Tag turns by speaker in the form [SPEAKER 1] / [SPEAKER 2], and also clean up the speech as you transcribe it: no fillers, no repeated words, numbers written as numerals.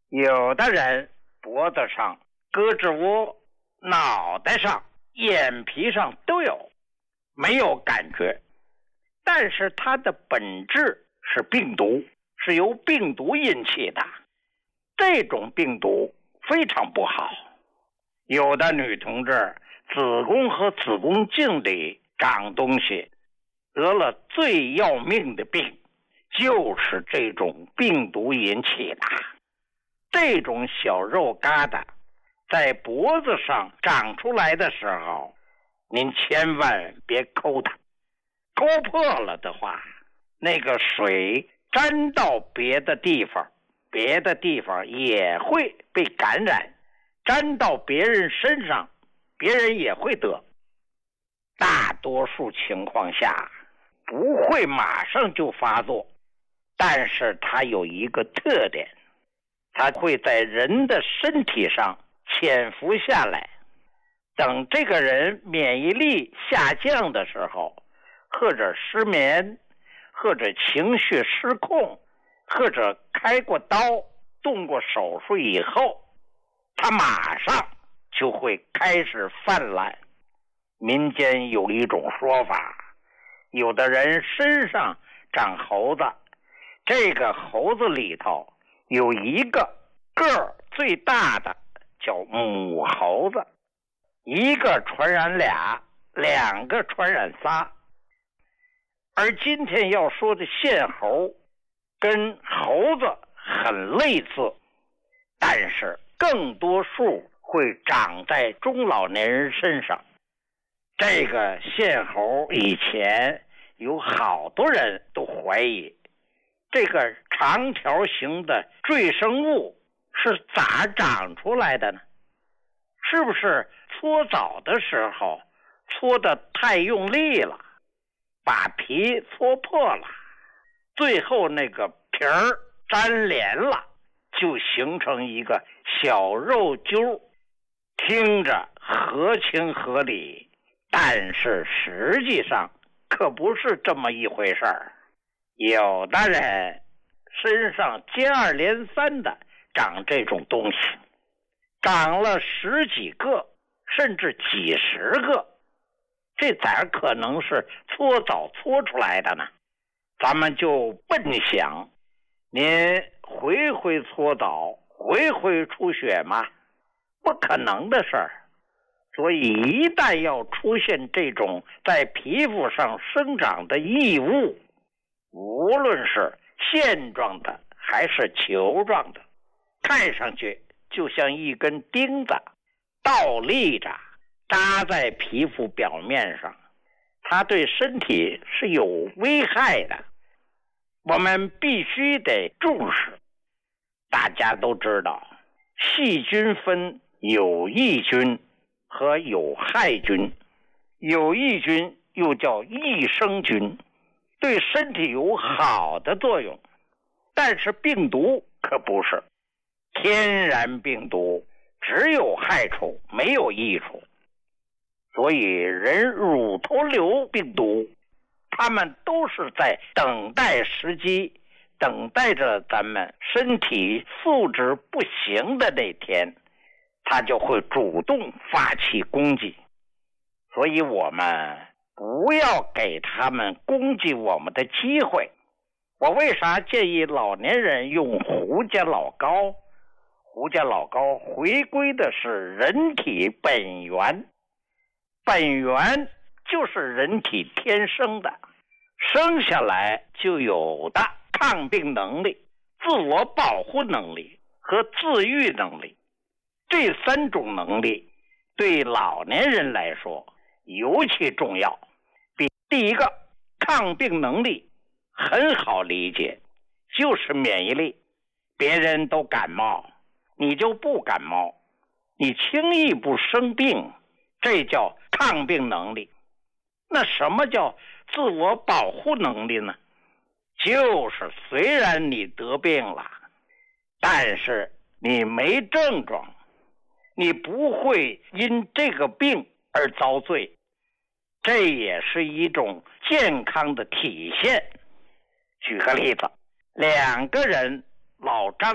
[SPEAKER 1] 有的人脖子上、胳肢窝、脑袋上、眼皮上都有，没有感觉，但是它的本质是病毒，是由病毒引起的。这种病毒非常不好。有的女同志子宫和子宫颈里长东西，得了最要命的病，就是这种病毒引起的。这种小肉疙瘩在脖子上长出来的时候，您千万别抠它，抠破了的话，那个水沾到别的地方，别的地方也会被感染，沾到别人身上，别人也会得。大多数情况下不会马上就发作，但是它有一个特点，它会在人的身体上潜伏下来。等这个人免疫力下降的时候，或者失眠，或者情绪失控，或者开过刀、动过手术以后，他马上就会开始泛滥。民间有一种说法，有的人身上长猴子，这个猴子里头有一个个儿最大的叫母猴子，一个传染俩，两个传染仨。而今天要说的腺猴跟猴子很类似，但是更多数会长在中老年人身上。这个腺猴以前有好多人都怀疑，这个长条形的赘生物是咋长出来的呢？是不是搓澡的时候搓得太用力了，把皮搓破了，最后那个皮儿粘连了，就形成一个小肉揪，听着合情合理，但是实际上可不是这么一回事儿。有的人身上接二连三的长这种东西，长了十几个甚至几十个，这咋可能是搓澡搓出来的呢？咱们就笨想，您回回搓澡，回回出血吗？不可能的事儿。所以一旦要出现这种在皮肤上生长的异物，无论是线状的还是球状的，看上去就像一根钉子倒立着扎在皮肤表面上，它对身体是有危害的，我们必须得重视。大家都知道，细菌分有益菌和有害菌，有益菌又叫益生菌，对身体有好的作用，但是病毒可不是。天然病毒只有害处没有益处，所以人乳头瘤病毒，他们都是在等待时机，等待着咱们身体素质不行的那天，他就会主动发起攻击。所以我们不要给他们攻击我们的机会。我为啥建议老年人用胡家老膏？胡家老膏回归的是人体本源，本源就是人体天生的，生下来就有的抗病能力、自我保护能力和自愈能力。这三种能力对老年人来说尤其重要。第一个，抗病能力很好理解，就是免疫力。别人都感冒，你就不感冒，你轻易不生病，这叫抗病能力。那什么叫自我保护能力呢？就是虽然你得病了，但是你没症状，你不会因这个病而遭罪，这也是一种健康的体现。举个例子，两个人老张